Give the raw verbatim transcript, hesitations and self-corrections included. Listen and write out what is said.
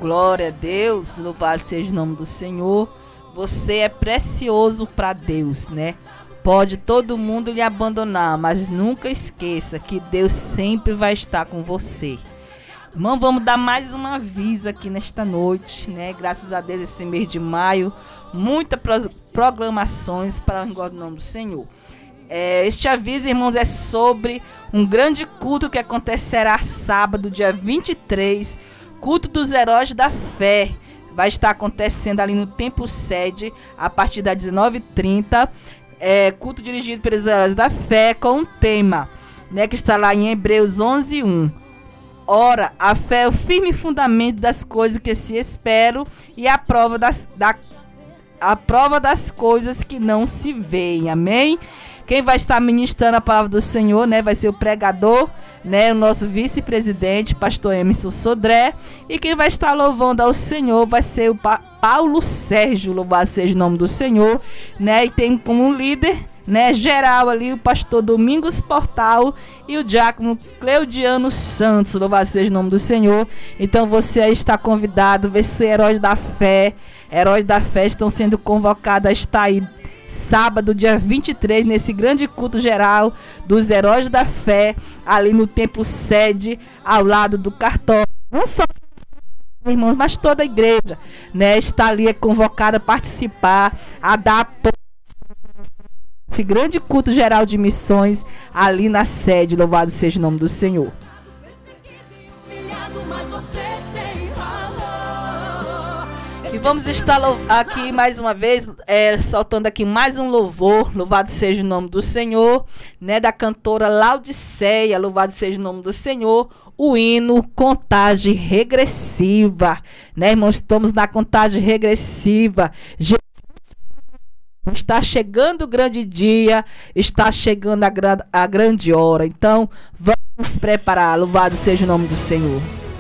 Glória a Deus, louvado seja o nome do Senhor. Você é precioso para Deus, né? Pode todo mundo lhe abandonar, mas nunca esqueça que Deus sempre vai estar com você. Irmão, vamos dar mais um aviso aqui nesta noite, né? Graças a Deus, esse mês de maio, muitas pro programações para o nome do Senhor. É, este aviso, irmãos, é sobre um grande culto que acontecerá sábado, dia vinte e três, culto dos heróis da fé. Vai estar acontecendo ali no Templo Sede, a partir das dezenove e trinta. É, culto dirigido pelos heróis da fé, com um tema, né, que está lá em Hebreus onze, um. Ora, a fé é o firme fundamento das coisas que se esperam e a prova das, da, a prova das coisas que não se veem. Amém? Quem vai estar ministrando a palavra do Senhor, né, vai ser o pregador, né, o nosso vice-presidente, pastor Emerson Sodré. E quem vai estar louvando ao Senhor vai ser o pa Paulo Sérgio, louvado seja o nome do Senhor, né, e tem como líder, né, geral ali o pastor Domingos Portal e o diácono Cleudiano Santos, louvado seja o nome do Senhor. Então você aí está convidado, ver se heróis da fé, heróis da fé estão sendo convocados a estar aí sábado, dia vinte e três, nesse grande culto geral dos heróis da fé, ali no Templo Sede, ao lado do cartório. Não só irmãos, mas toda a igreja, né, está ali convocada a participar, a dar apoio esse grande culto geral de missões ali na sede. Louvado seja o nome do Senhor. E vamos estar aqui mais uma vez, é, soltando aqui mais um louvor. Louvado seja o nome do Senhor, né, da cantora Laudiceia. Louvado seja o nome do Senhor. O hino Contagem Regressiva, né, irmãos? Estamos na contagem regressiva. Está chegando o grande dia, está chegando a, gra a grande hora. Então, vamos preparar. Louvado seja o nome do Senhor.